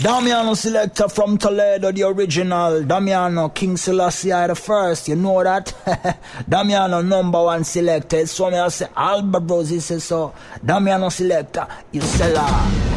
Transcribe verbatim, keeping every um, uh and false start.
Damiano selector from Toledo, the original. Damiano, King Selassie I the first, you know that? Damiano number one selector. So me I say Albert Rosie says so. Damiano selector, you sell